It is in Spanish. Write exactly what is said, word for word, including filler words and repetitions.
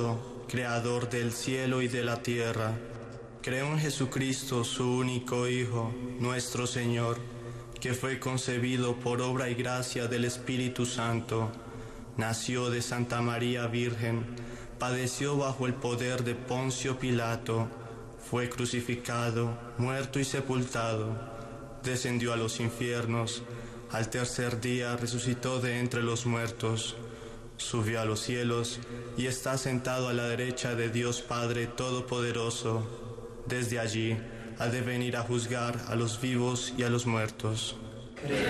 Creador del cielo y de la tierra. Creo en Jesucristo, su único Hijo, nuestro Señor, que fue concebido por obra y gracia del Espíritu Santo. Nació de Santa María Virgen, padeció bajo el poder de Poncio Pilato, fue crucificado, muerto y sepultado, descendió a los infiernos, al tercer día resucitó de entre los muertos, subió a los cielos y está sentado a la derecha de Dios Padre Todopoderoso. Desde allí ha de venir a juzgar a los vivos y a los muertos.